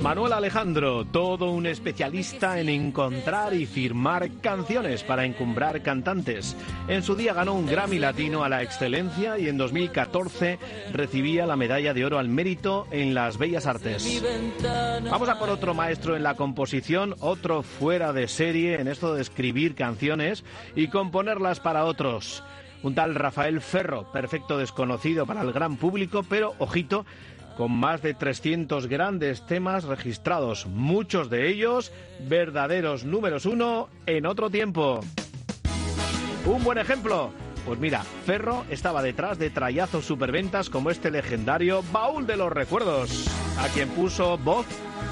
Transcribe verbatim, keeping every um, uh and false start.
Manuel Alejandro, todo un especialista en encontrar y firmar canciones para encumbrar cantantes. En su día ganó un Grammy Latino a la excelencia y en dos mil catorce recibía la medalla de oro al mérito en las Bellas Artes. Vamos a por otro maestro en la composición, otro fuera de serie en esto de escribir canciones y componerlas para otros. Un tal Rafael Ferro, perfecto desconocido para el gran público, pero, ojito, con más de trescientos grandes temas registrados, muchos de ellos verdaderos números uno en otro tiempo. Un buen ejemplo, pues mira, Ferro estaba detrás de trallazos superventas como este legendario Baúl de los Recuerdos, a quien puso voz